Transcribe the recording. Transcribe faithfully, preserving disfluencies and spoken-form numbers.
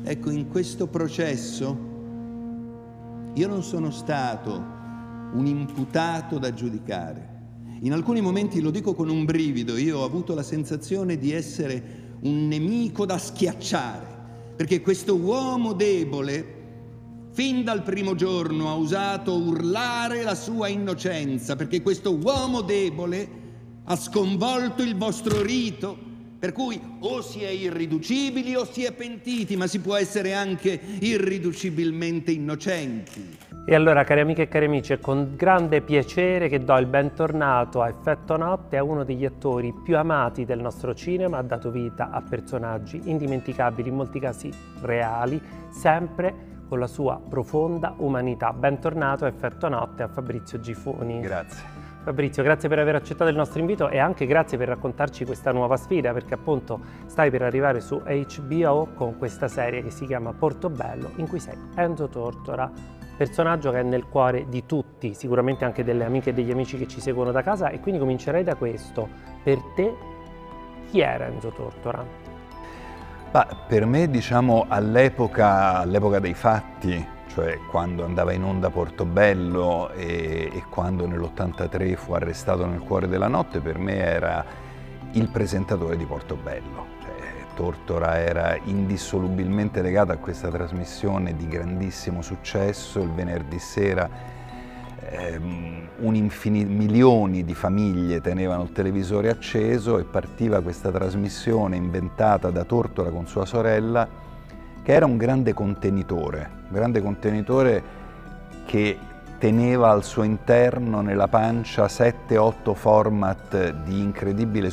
Ecco, in questo processo io non sono stato un imputato da giudicare. In alcuni momenti, lo dico con un brivido, io ho avuto la sensazione di essere un nemico da schiacciare, perché questo uomo debole fin dal primo giorno ha usato urlare la sua innocenza, perché questo uomo debole ha sconvolto il vostro rito, per cui o si è irriducibili o si è pentiti, ma si può essere anche irriducibilmente innocenti. E allora, cari amiche e cari amici, è con grande piacere che do il bentornato a Effetto Notte, a uno degli attori più amati del nostro cinema. Ha dato vita a personaggi indimenticabili, in molti casi reali, sempre con la sua profonda umanità. Bentornato a Effetto Notte a Fabrizio Gifuni. Grazie. Fabrizio, grazie per aver accettato il nostro invito e anche grazie per raccontarci questa nuova sfida, perché appunto stai per arrivare su H B O con questa serie che si chiama Portobello, in cui sei Enzo Tortora, personaggio che è nel cuore di tutti, sicuramente anche delle amiche e degli amici che ci seguono da casa, e quindi comincerei da questo. Per te, chi era Enzo Tortora? Bah, per me, diciamo, all'epoca all'epoca dei fatti, cioè quando andava in onda Portobello e, e quando nell'ottantatré fu arrestato nel cuore della notte, per me era il presentatore di Portobello. Cioè, Tortora era indissolubilmente legato a questa trasmissione di grandissimo successo. Il venerdì sera ehm, milioni di famiglie tenevano il televisore acceso e partiva questa trasmissione inventata da Tortora con sua sorella, che era un grande contenitore, un grande contenitore che teneva al suo interno, nella pancia, sette otto format di incredibile